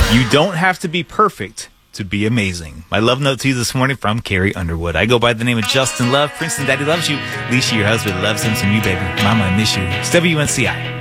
You don't have to be perfect to be amazing. My love note to you this morning from Carrie Underwood. I go by the name of Justin Love. Princeton Daddy loves you. Alicia, your husband, loves him. Some you, baby. Mama, I miss you. It's WNCI.